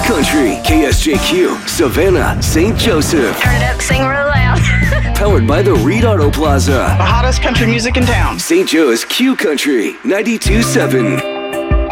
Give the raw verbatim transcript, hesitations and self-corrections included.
Country, K S J Q, Savannah, Saint Joseph. Turn it up, sing real loud. Powered by the Reed Auto Plaza. The hottest country music in town. Saint Joe's Q Country, ninety-two point seven.